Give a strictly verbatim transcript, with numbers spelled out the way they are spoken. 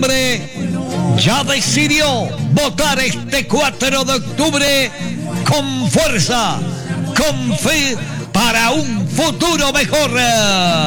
hombre ya decidió votar este cuatro de octubre con fuerza, con fe, para un futuro mejor.